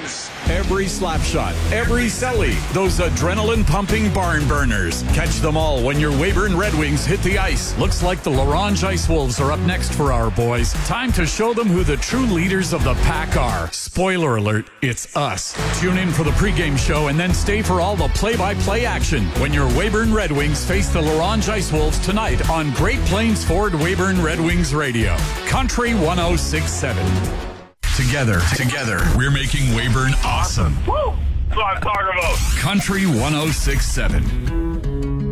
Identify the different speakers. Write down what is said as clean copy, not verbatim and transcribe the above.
Speaker 1: Burners. Every slap shot, every celly, those adrenaline-pumping barn burners. Catch them all when your Weyburn Red Wings hit the ice. Looks like the Larange Ice Wolves are up next for our boys. Time to show them who the true leaders of the pack are. Spoiler alert, it's us. Tune in for the pregame show and then stay for all the play-by-play action when your Weyburn Red Wings face the Larange Ice Wolves tonight on Great Plains Ford Weyburn Red Wings Radio. Country 1067. Together, we're making Weyburn awesome.
Speaker 2: Woo! That's what I'm talking about.
Speaker 1: Country 1067.